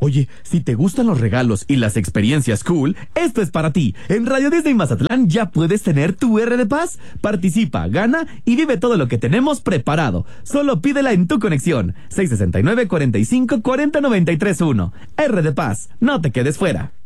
Oye, si te gustan los regalos y las experiencias cool, esto es para ti. En Radio Disney Mazatlán ya puedes tener tu R de Paz. Participa, gana y vive todo lo que tenemos preparado. Solo pídela en tu conexión. 669-45-40-93-1. R de Paz, no te quedes fuera.